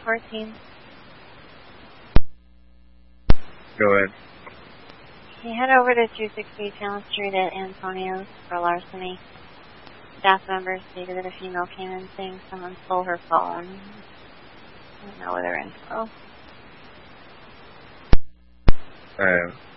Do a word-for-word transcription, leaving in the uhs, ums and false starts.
fourteen. Go ahead. You head over to two sixty Town Street at Antonio's for larceny. Staff members stated that a female came in saying someone stole her phone. I don't know where they're in. Oh. Alright.